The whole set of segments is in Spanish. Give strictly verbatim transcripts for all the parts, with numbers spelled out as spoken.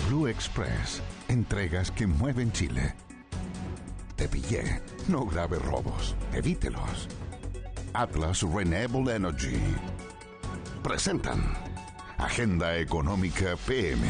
Blue Express. Entregas que mueven Chile. Te pillé. No grave robos. Evítelos. Atlas Renewable Energy. Presentan Agenda Económica P M.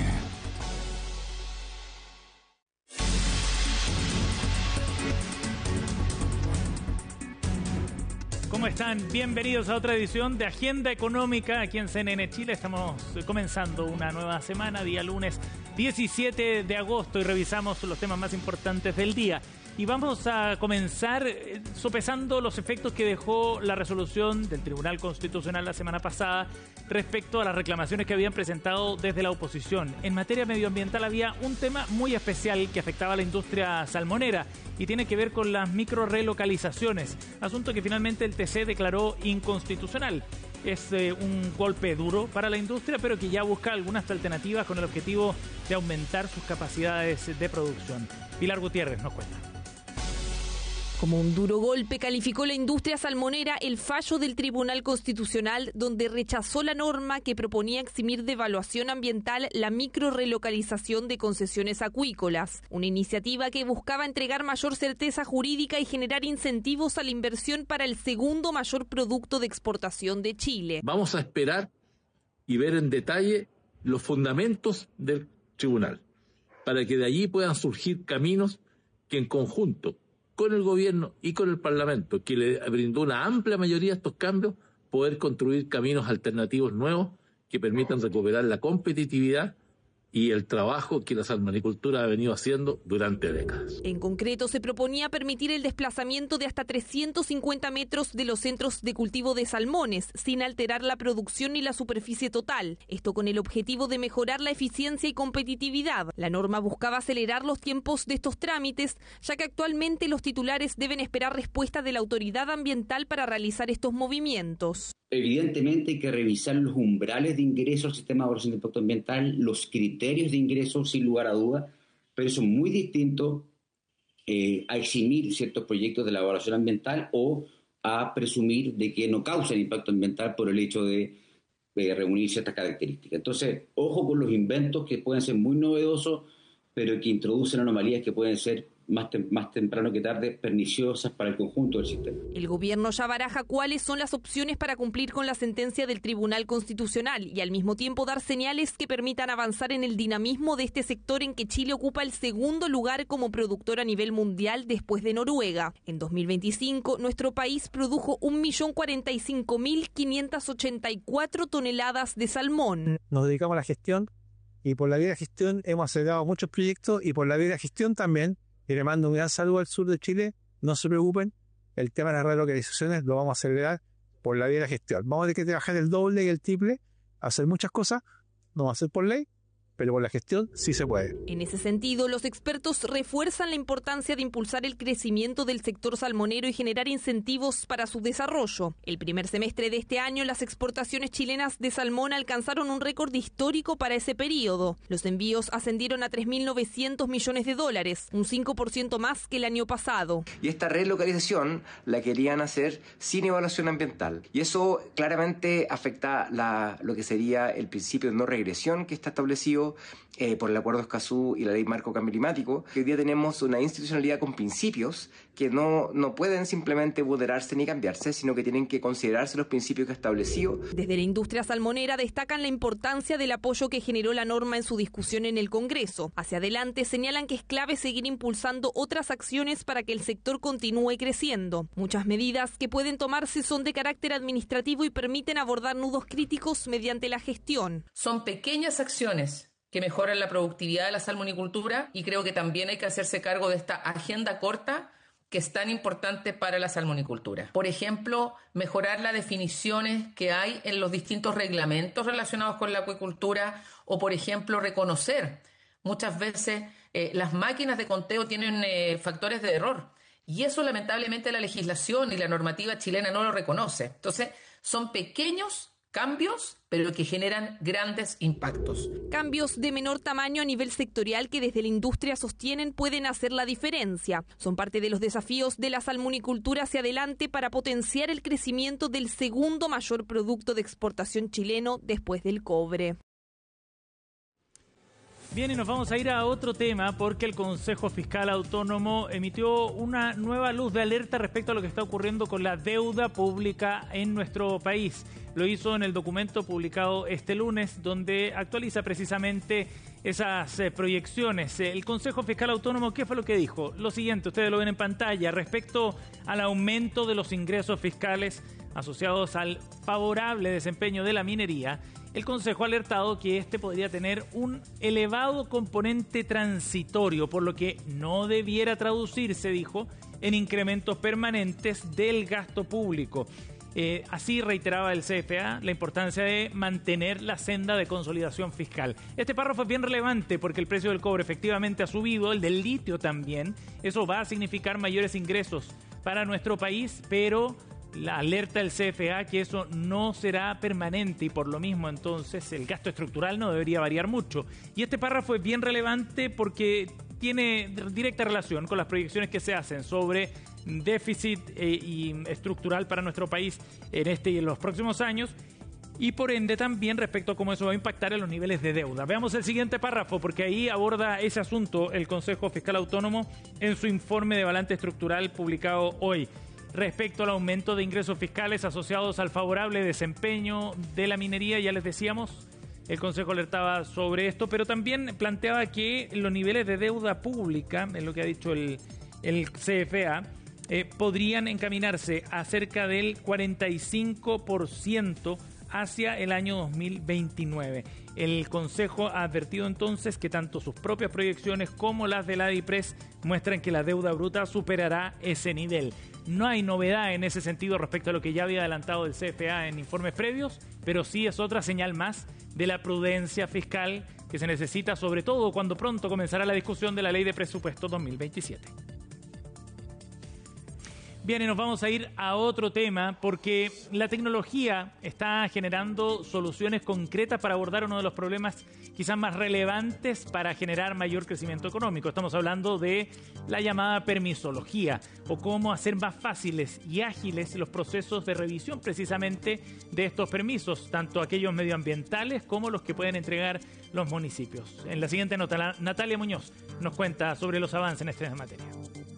¿Cómo están? Bienvenidos a otra edición de Agenda Económica aquí en C N N Chile. Estamos comenzando una nueva semana, día lunes diecisiete de agosto, y revisamos los temas más importantes del día. Y vamos a comenzar sopesando los efectos que dejó la resolución del Tribunal Constitucional la semana pasada respecto a las reclamaciones que habían presentado desde la oposición. En materia medioambiental había un tema muy especial que afectaba a la industria salmonera y tiene que ver con las microrelocalizaciones, asunto que finalmente el T C declaró inconstitucional. Es eh, un golpe duro para la industria, pero que ya busca algunas alternativas con el objetivo de aumentar sus capacidades de producción. Pilar Gutiérrez nos cuenta. Como un duro golpe calificó la industria salmonera el fallo del Tribunal Constitucional, donde rechazó la norma que proponía eximir de evaluación ambiental la microrelocalización de concesiones acuícolas, una iniciativa que buscaba entregar mayor certeza jurídica y generar incentivos a la inversión para el segundo mayor producto de exportación de Chile. Vamos a esperar y ver en detalle los fundamentos del tribunal, para que de allí puedan surgir caminos que en conjunto con el gobierno y con el Parlamento, que le brindó una amplia mayoría a estos cambios, poder construir caminos alternativos nuevos que permitan recuperar la competitividad y el trabajo que la salmonicultura ha venido haciendo durante décadas. En concreto, se proponía permitir el desplazamiento de hasta trescientos cincuenta metros de los centros de cultivo de salmones, sin alterar la producción ni la superficie total. Esto con el objetivo de mejorar la eficiencia y competitividad. La norma buscaba acelerar los tiempos de estos trámites, ya que actualmente los titulares deben esperar respuesta de la autoridad ambiental para realizar estos movimientos. Evidentemente hay que revisar los umbrales de ingreso al sistema de evaluación de impacto ambiental, los criterios de ingreso sin lugar a dudas, pero eso es muy distinto eh, a eximir ciertos proyectos de la evaluación ambiental o a presumir de que no causan impacto ambiental por el hecho de eh, reunir ciertas características. Entonces, ojo con los inventos que pueden ser muy novedosos, pero que introducen anomalías que pueden ser Más, tem- más temprano que tarde perniciosas para el conjunto del sistema. El gobierno ya baraja cuáles son las opciones para cumplir con la sentencia del Tribunal Constitucional y al mismo tiempo dar señales que permitan avanzar en el dinamismo de este sector en que Chile ocupa el segundo lugar como productor a nivel mundial después de Noruega. En dos mil veinticinco, nuestro país produjo un millón cuarenta y cinco mil quinientas ochenta y cuatro toneladas de salmón. Nos dedicamos a la gestión y por la vía de gestión hemos acelerado muchos proyectos y por la vía de gestión también. Y le mando un gran saludo al sur de Chile. No se preocupen, el tema de las relocalizaciones lo vamos a acelerar por la vía de la gestión. Vamos a tener que trabajar el doble y el triple, hacer muchas cosas, no va a ser por ley, pero por la gestión sí se puede. En ese sentido, los expertos refuerzan la importancia de impulsar el crecimiento del sector salmonero y generar incentivos para su desarrollo. El primer semestre de este año, las exportaciones chilenas de salmón alcanzaron un récord histórico para ese periodo. Los envíos ascendieron a tres mil novecientos millones de dólares, un cinco por ciento más que el año pasado. Y esta relocalización la querían hacer sin evaluación ambiental. Y eso claramente afecta la, lo que sería el principio de no regresión que está establecido Eh, por el Acuerdo Escazú y la Ley Marco Cambio Climático, que hoy día tenemos una institucionalidad con principios que no, no pueden simplemente vulnerarse ni cambiarse, sino que tienen que considerarse los principios que ha establecido. Desde la industria salmonera destacan la importancia del apoyo que generó la norma en su discusión en el Congreso. Hacia adelante señalan que es clave seguir impulsando otras acciones para que el sector continúe creciendo. Muchas medidas que pueden tomarse son de carácter administrativo y permiten abordar nudos críticos mediante la gestión. Son pequeñas acciones que mejoran la productividad de la salmonicultura y creo que también hay que hacerse cargo de esta agenda corta que es tan importante para la salmonicultura. Por ejemplo, mejorar las definiciones que hay en los distintos reglamentos relacionados con la acuicultura o, por ejemplo, reconocer muchas veces eh, las máquinas de conteo tienen eh, factores de error y eso lamentablemente la legislación y la normativa chilena no lo reconoce. Entonces, son pequeños cambios, pero que generan grandes impactos. Cambios de menor tamaño a nivel sectorial que desde la industria sostienen pueden hacer la diferencia. Son parte de los desafíos de la salmonicultura hacia adelante para potenciar el crecimiento del segundo mayor producto de exportación chileno después del cobre. Bien, y nos vamos a ir a otro tema porque el Consejo Fiscal Autónomo emitió una nueva luz de alerta respecto a lo que está ocurriendo con la deuda pública en nuestro país. Lo hizo en el documento publicado este lunes, donde actualiza precisamente esas eh, proyecciones. El Consejo Fiscal Autónomo, ¿qué fue lo que dijo? Lo siguiente, ustedes lo ven en pantalla, respecto al aumento de los ingresos fiscales asociados al favorable desempeño de la minería. El Consejo ha alertado que este podría tener un elevado componente transitorio, por lo que no debiera traducirse, dijo, en incrementos permanentes del gasto público. Eh, así reiteraba el C F A la importancia de mantener la senda de consolidación fiscal. Este párrafo es bien relevante porque el precio del cobre efectivamente ha subido, el del litio también. Eso va a significar mayores ingresos para nuestro país, pero la alerta del C F A que eso no será permanente y por lo mismo entonces el gasto estructural no debería variar mucho. Y este párrafo es bien relevante porque tiene directa relación con las proyecciones que se hacen sobre déficit eh, y estructural para nuestro país en este y en los próximos años, y por ende también respecto a cómo eso va a impactar en los niveles de deuda. Veamos el siguiente párrafo porque ahí aborda ese asunto el Consejo Fiscal Autónomo en su informe de balance estructural publicado hoy. Respecto al aumento de ingresos fiscales asociados al favorable desempeño de la minería, ya les decíamos, el Consejo alertaba sobre esto, pero también planteaba que los niveles de deuda pública, en lo que ha dicho el, el C F A, eh, podrían encaminarse a cerca del cuarenta y cinco por ciento hacia el año dos mil veintinueve. El Consejo ha advertido entonces que tanto sus propias proyecciones como las de la DIPRES muestran que la deuda bruta superará ese nivel. No hay novedad en ese sentido respecto a lo que ya había adelantado el C F A en informes previos, pero sí es otra señal más de la prudencia fiscal que se necesita, sobre todo cuando pronto comenzará la discusión de la Ley de Presupuesto dos mil veintisiete. Bien, y nos vamos a ir a otro tema porque la tecnología está generando soluciones concretas para abordar uno de los problemas quizás más relevantes para generar mayor crecimiento económico. Estamos hablando de la llamada permisología o cómo hacer más fáciles y ágiles los procesos de revisión precisamente de estos permisos, tanto aquellos medioambientales como los que pueden entregar los municipios. En la siguiente nota, Natalia Muñoz nos cuenta sobre los avances en esta materia.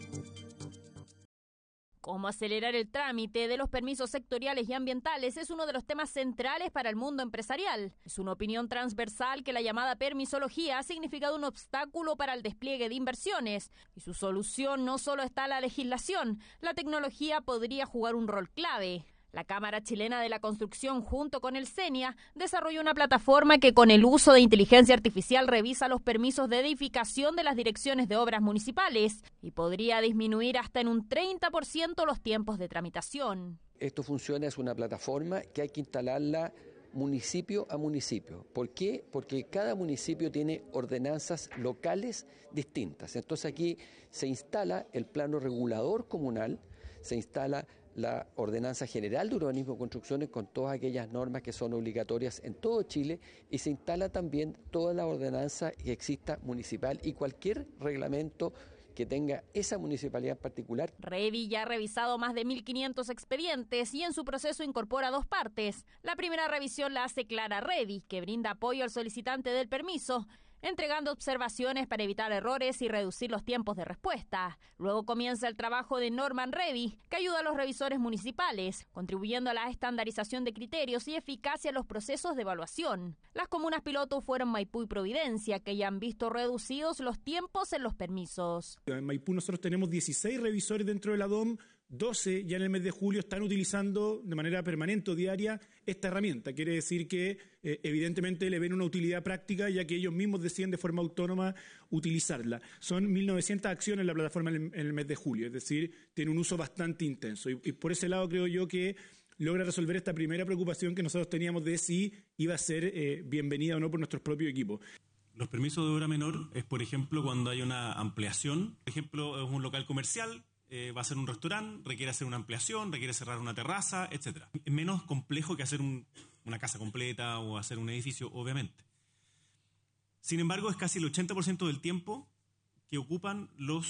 Cómo acelerar el trámite de los permisos sectoriales y ambientales es uno de los temas centrales para el mundo empresarial. Es una opinión transversal que la llamada permisología ha significado un obstáculo para el despliegue de inversiones. Y su solución no solo está en la legislación, la tecnología podría jugar un rol clave. La Cámara Chilena de la Construcción, junto con el CENIA, desarrolló una plataforma que con el uso de inteligencia artificial revisa los permisos de edificación de las direcciones de obras municipales y podría disminuir hasta en un treinta por ciento los tiempos de tramitación. Esto funciona, es una plataforma que hay que instalarla municipio a municipio. ¿Por qué? Porque cada municipio tiene ordenanzas locales distintas. Entonces aquí se instala el plano regulador comunal, se instala la Ordenanza General de Urbanismo y Construcciones con todas aquellas normas que son obligatorias en todo Chile y se instala también toda la ordenanza que exista municipal y cualquier reglamento que tenga esa municipalidad en particular. Revi ya ha revisado más de mil quinientos expedientes y en su proceso incorpora dos partes. La primera revisión la hace Clara Revi, que brinda apoyo al solicitante del permiso, entregando observaciones para evitar errores y reducir los tiempos de respuesta. Luego comienza el trabajo de Norman Revi, que ayuda a los revisores municipales, contribuyendo a la estandarización de criterios y eficacia en los procesos de evaluación. Las comunas piloto fueron Maipú y Providencia, que ya han visto reducidos los tiempos en los permisos. En Maipú nosotros tenemos dieciséis revisores dentro de la D O M, doce ya en el mes de julio están utilizando de manera permanente o diaria esta herramienta. Quiere decir que eh, evidentemente le ven una utilidad práctica ya que ellos mismos deciden de forma autónoma utilizarla. Son mil novecientas acciones en la plataforma en el, en el mes de julio, es decir, tiene un uso bastante intenso. Y, y por ese lado creo yo que logra resolver esta primera preocupación que nosotros teníamos de si iba a ser eh, bienvenida o no por nuestros propios equipos. Los permisos de obra menor es, por ejemplo, cuando hay una ampliación. Por ejemplo, es un local comercial, eh, va a ser un restaurante, requiere hacer una ampliación, requiere cerrar una terraza, etcétera. Es menos complejo que hacer un, una casa completa o hacer un edificio, obviamente. Sin embargo, es casi el ochenta por ciento del tiempo que ocupan los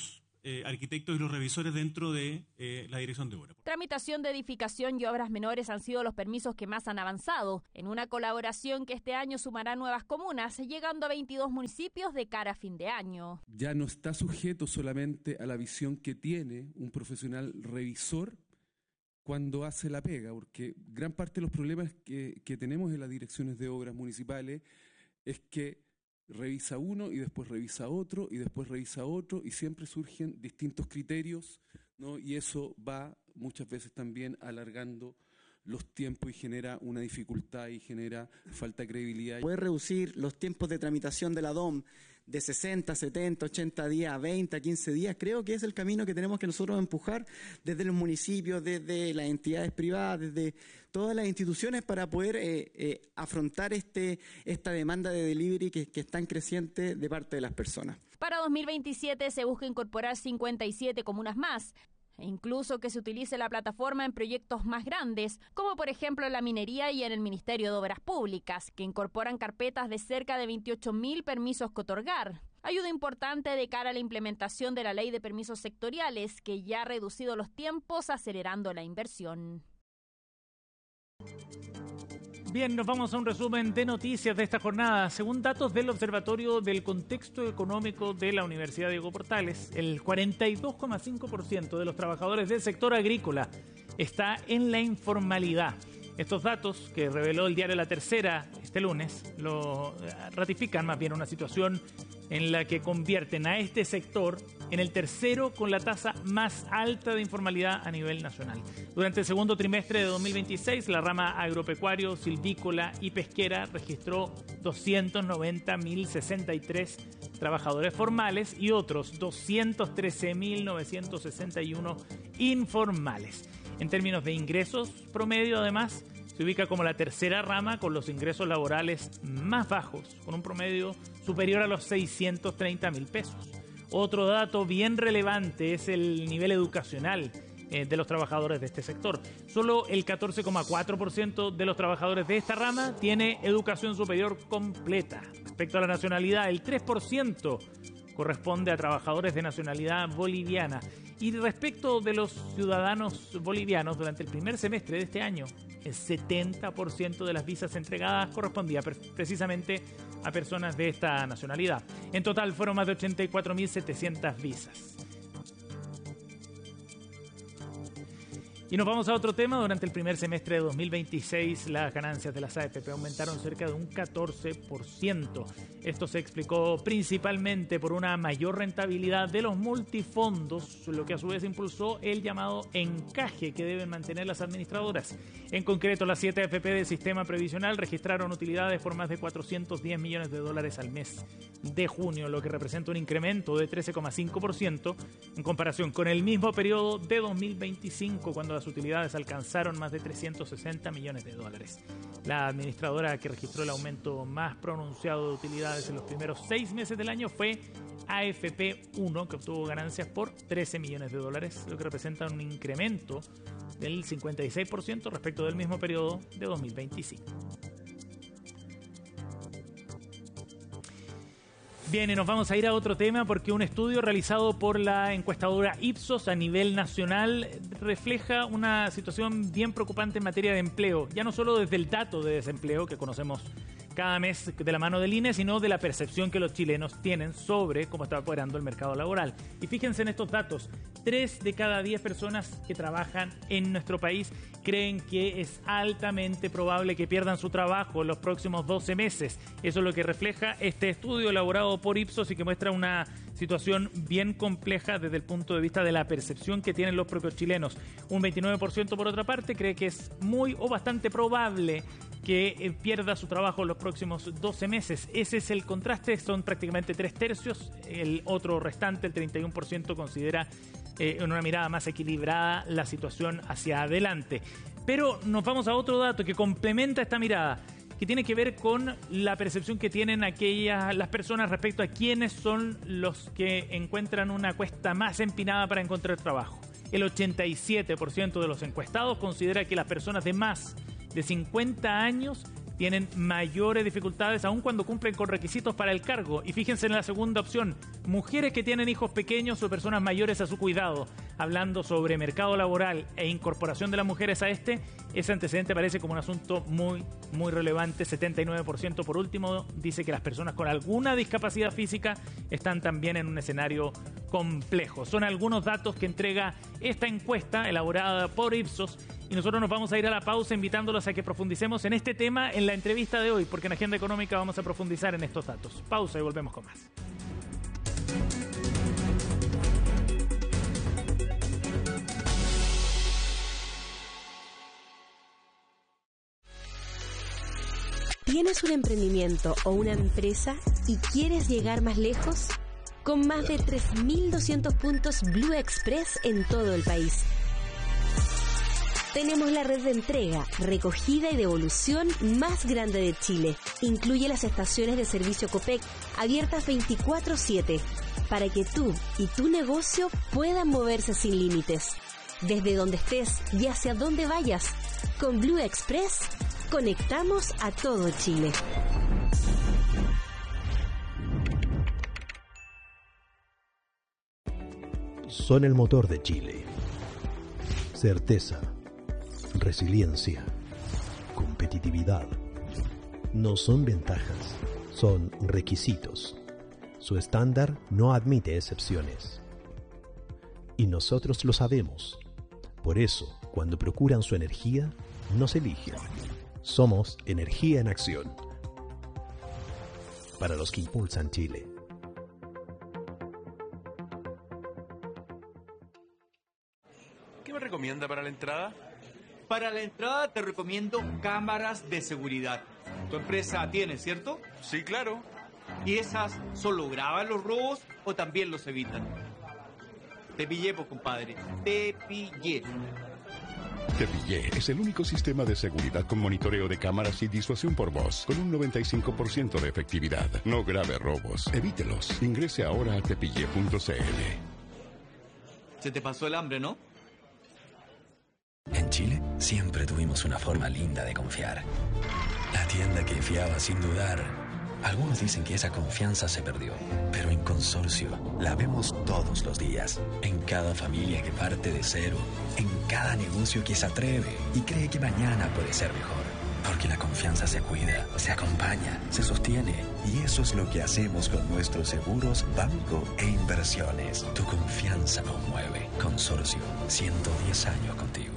eh, arquitectos y los revisores dentro de eh, la dirección de obras. Tramitación de edificación y obras menores han sido los permisos que más han avanzado, en una colaboración que este año sumará nuevas comunas, llegando a veintidós municipios de cara a fin de año. Ya no está sujeto solamente a la visión que tiene un profesional revisor cuando hace la pega, porque gran parte de los problemas que, que tenemos en las direcciones de obras municipales es que revisa uno y después revisa otro y después revisa otro y siempre surgen distintos criterios, ¿no? Y eso va muchas veces también alargando los tiempos y genera una dificultad y genera falta de credibilidad. Poder reducir los tiempos de tramitación de la D O M de sesenta, setenta, ochenta días a veinte, a quince días, creo que es el camino que tenemos que nosotros empujar desde los municipios, desde las entidades privadas, desde todas las instituciones para poder eh, eh, afrontar este, esta demanda de delivery que, que es tan creciente de parte de las personas. Para dos mil veintisiete se busca incorporar cincuenta y siete comunas más, e incluso que se utilice la plataforma en proyectos más grandes, como por ejemplo en la minería y en el Ministerio de Obras Públicas, que incorporan carpetas de cerca de veintiocho mil permisos que otorgar. Ayuda importante de cara a la implementación de la Ley de Permisos Sectoriales, que ya ha reducido los tiempos, acelerando la inversión. Bien, nos vamos a un resumen de noticias de esta jornada. Según datos del Observatorio del Contexto Económico de la Universidad Diego Portales, el cuarenta y dos coma cinco por ciento de los trabajadores del sector agrícola está en la informalidad. Estos datos que reveló el diario La Tercera este lunes lo ratifican más bien una situación en la que convierten a este sector en el tercero con la tasa más alta de informalidad a nivel nacional. Durante el segundo trimestre de dos mil veintiséis, la rama agropecuario, silvícola y pesquera registró doscientos noventa mil sesenta y tres trabajadores formales y otros doscientos trece mil novecientos sesenta y uno informales. En términos de ingresos promedio, además, se ubica como la tercera rama con los ingresos laborales más bajos, con un promedio superior a los seiscientos treinta mil pesos. Otro dato bien relevante es el nivel educacional eh, de los trabajadores de este sector. Solo el catorce coma cuatro por ciento de los trabajadores de esta rama tiene educación superior completa. Respecto a la nacionalidad, el tres por ciento corresponde a trabajadores de nacionalidad boliviana. Y respecto de los ciudadanos bolivianos, durante el primer semestre de este año, el setenta por ciento de las visas entregadas correspondía precisamente a personas de esta nacionalidad. En total fueron más de ochenta y cuatro mil setecientas visas. Y nos vamos a otro tema. Durante el primer semestre de dos mil veintiséis, las ganancias de las A F P aumentaron cerca de un catorce por ciento. Esto se explicó principalmente por una mayor rentabilidad de los multifondos, lo que a su vez impulsó el llamado encaje que deben mantener las administradoras. En concreto, las siete A F P del sistema previsional registraron utilidades por más de cuatrocientos diez millones de dólares al mes de junio, lo que representa un incremento de trece coma cinco por ciento en comparación con el mismo periodo de dos mil veinticinco, cuando las utilidades alcanzaron más de trescientos sesenta millones de dólares. La administradora que registró el aumento más pronunciado de utilidades en los primeros seis meses del año fue A F P uno, que obtuvo ganancias por trece millones de dólares, lo que representa un incremento del cincuenta y seis por ciento respecto del mismo periodo de dos mil veinticinco. Bien, y nos vamos a ir a otro tema porque un estudio realizado por la encuestadora Ipsos a nivel nacional refleja una situación bien preocupante en materia de empleo, ya no solo desde el dato de desempleo que conocemos cada mes de la mano del I N E, sino de la percepción que los chilenos tienen sobre cómo está operando el mercado laboral. Y fíjense en estos datos, tres de cada diez personas que trabajan en nuestro país creen que es altamente probable que pierdan su trabajo en los próximos doce meses. Eso es lo que refleja este estudio elaborado por Ipsos y que muestra una situación bien compleja desde el punto de vista de la percepción que tienen los propios chilenos. Un veintinueve por ciento, por otra parte, cree que es muy o bastante probable que pierda su trabajo en los próximos doce meses. Ese es el contraste, son prácticamente tres tercios. El otro restante, el treinta y uno por ciento, considera eh, en una mirada más equilibrada la situación hacia adelante. Pero nos vamos a otro dato que complementa esta mirada, que tiene que ver con la percepción que tienen aquellas las personas respecto a quiénes son los que encuentran una cuesta más empinada para encontrar trabajo. El ochenta y siete por ciento de los encuestados considera que las personas de más de cincuenta años tienen mayores dificultades aun cuando cumplen con requisitos para el cargo. Y fíjense en la segunda opción, mujeres que tienen hijos pequeños o personas mayores a su cuidado. Hablando sobre mercado laboral e incorporación de las mujeres a este, ese antecedente parece como un asunto muy, muy relevante. setenta y nueve por ciento por último dice que las personas con alguna discapacidad física están también en un escenario complejo. Son algunos datos que entrega esta encuesta elaborada por Ipsos y nosotros nos vamos a ir a la pausa invitándolos a que profundicemos en este tema en la entrevista de hoy, porque en Agenda Económica vamos a profundizar en estos datos. Pausa y volvemos con más. ¿Tienes un emprendimiento o una empresa y quieres llegar más lejos? Con más de tres mil doscientos puntos Blue Express en todo el país. Tenemos la red de entrega, recogida y devolución más grande de Chile. Incluye las estaciones de servicio Copec abiertas veinticuatro siete para que tú y tu negocio puedan moverse sin límites. Desde donde estés y hacia donde vayas, con Blue Express conectamos a todo Chile. Son el motor de Chile. Certeza, resiliencia, competitividad. No son ventajas, son requisitos. Su estándar no admite excepciones. Y nosotros lo sabemos. Por eso, cuando procuran su energía, nos eligen. Somos energía en acción. Para los que impulsan Chile. ¿Qué me recomienda para la entrada? Para la entrada te recomiendo cámaras de seguridad. Tu empresa tiene, ¿cierto? Sí, claro. ¿Y esas solo graban los robos o también los evitan? Te pillé, pues, compadre. Te pillé. Te Pillé es el único sistema de seguridad con monitoreo de cámaras y disuasión por voz, con un noventa y cinco por ciento de efectividad. No grave robos, evítelos. Ingrese ahora a tepillé punto c l. Se te pasó el hambre, ¿no? En Chile siempre tuvimos una forma linda de confiar. La tienda que fiaba sin dudar. Algunos dicen que esa confianza se perdió, pero en Consorcio la vemos todos los días. En cada familia que parte de cero, en cada negocio que se atreve y cree que mañana puede ser mejor. Porque la confianza se cuida, se acompaña, se sostiene. Y eso es lo que hacemos con nuestros seguros, banco e inversiones. Tu confianza nos mueve. Consorcio, ciento diez años contigo.